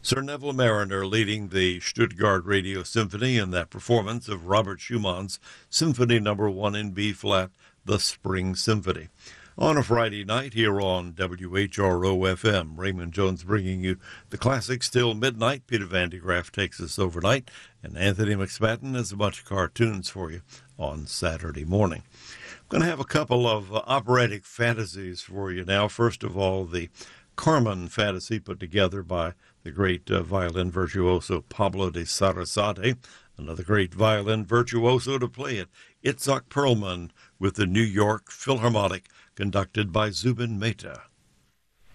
Sir Neville Mariner leading the Stuttgart Radio Symphony in that performance of Robert Schumann's Symphony No. 1 in B-flat, The Spring Symphony. On a Friday night here on WHRO-FM, Raymond Jones bringing you the classics till midnight. Peter Van de Graaff takes us overnight, and Anthony McSpadden has a bunch of cartoons for you on Saturday morning. I'm going to have a couple of operatic fantasies for you now. First of all, the Carmen fantasy put together by the great violin virtuoso Pablo de Sarasate, another great violin virtuoso to play it, Itzhak Perlman with the New York Philharmonic, conducted by Zubin Mehta.